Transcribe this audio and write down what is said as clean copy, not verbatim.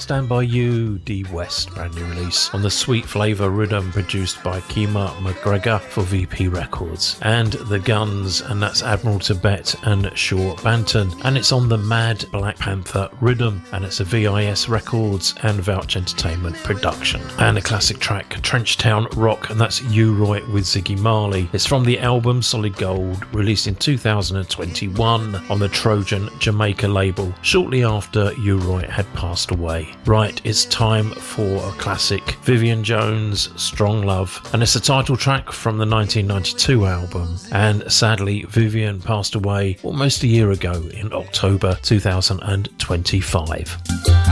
Stand By You, D West, brand new release on the Sweet Flavour Rhythm, produced by Kima McGregor for VP Records. And The Guns, and that's Admiral Tibet and Shaw Banton, and it's on the Mad Black Panther Rhythm, and it's a VIS Records and Vouch Entertainment production. And a classic track, Trenchtown Rock, and that's U-Roy with Ziggy Marley. It's from the album Solid Gold, released in 2021 on the Trojan Jamaica label, shortly after U-Roy had passed away. Right, it's time for a classic, Vivian Jones, Strong Love, and it's a title track from the 1992 album. And sadly, Vivian passed away almost a year ago in October 2025.